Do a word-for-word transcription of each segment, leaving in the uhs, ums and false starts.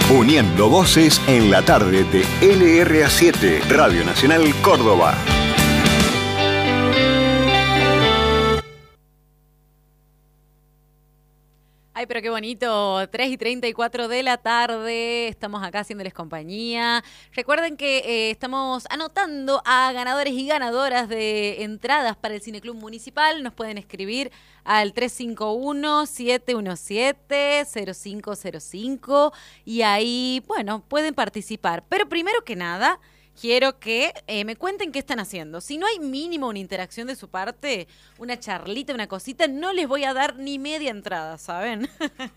Uniendo voces en la tarde de L R A siete, Radio Nacional Córdoba. Ay, pero qué bonito, tres y treinta y cuatro de la tarde, estamos acá haciéndoles compañía. Recuerden que eh, estamos anotando a ganadores y ganadoras de entradas para el Cineclub Municipal. Nos pueden escribir al tres cinco uno, siete uno siete, cero cinco cero cinco y ahí, bueno, pueden participar. Pero primero que nada, quiero que eh, me cuenten qué están haciendo. Si no hay mínimo una interacción de su parte, una charlita, una cosita, no les voy a dar ni media entrada, ¿saben?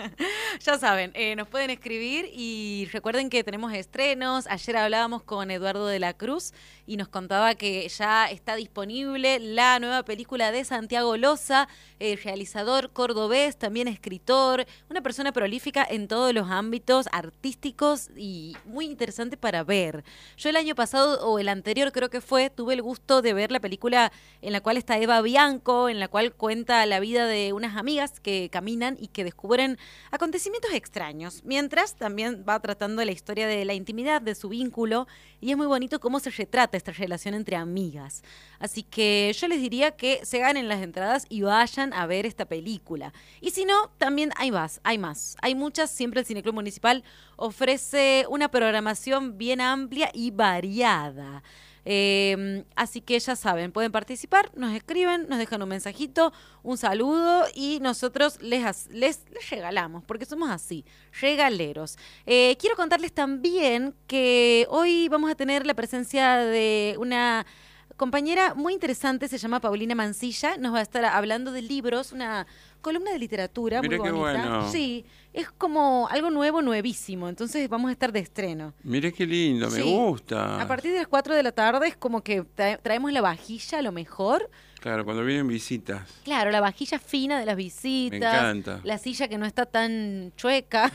Ya saben, eh, nos pueden escribir y recuerden que tenemos estrenos. Ayer hablábamos con Eduardo de la Cruz y nos contaba que ya está disponible la nueva película de Santiago Loza, el realizador cordobés, también escritor, una persona prolífica en todos los ámbitos artísticos y muy interesante para ver. Yo el año pasado o el anterior creo que fue, tuve el gusto de ver la película en la cual está Eva Bianco, en la cual cuenta la vida de unas amigas que caminan y que descubren acontecimientos extraños, mientras también va tratando la historia de la intimidad, de su vínculo, y es muy bonito cómo se retrata esta relación entre amigas. Así que yo les diría que se ganen las entradas y vayan a ver esta película. Y si no, también hay más, hay más, hay muchas. Siempre el Cineclub Municipal ofrece una programación bien amplia y variada. Eh, así que ya saben, pueden participar, nos escriben, nos dejan un mensajito, un saludo y nosotros les, les, les regalamos, porque somos así, regaleros. Eh, quiero contarles también que hoy vamos a tener la presencia de una compañera muy interesante, se llama Paulina Mancilla, nos va a estar hablando de libros, una columna de literatura. Mire muy bonita. Qué bueno. Sí, es como algo nuevo, nuevísimo, entonces vamos a estar de estreno. Mire qué lindo, me Sí. gusta. A partir de las cuatro de la tarde es como que tra- traemos la vajilla, a lo mejor. Claro, cuando vienen visitas. Claro, la vajilla fina de las visitas. Me encanta. La silla que no está tan chueca.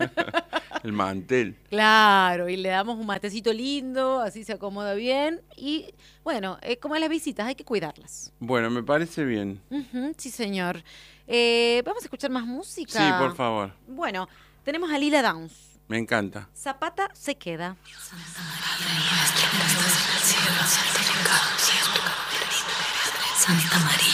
El mantel. Claro, y le damos un matecito lindo, así se acomoda bien. Y bueno, eh, como las visitas, hay que cuidarlas. Bueno, me parece bien. Ujú, sí, señor. Eh, ¿Vamos a escuchar más música? Sí, por favor. Bueno, tenemos a Lila Downs. Me encanta. Zapata se queda. Santa María, Santa María.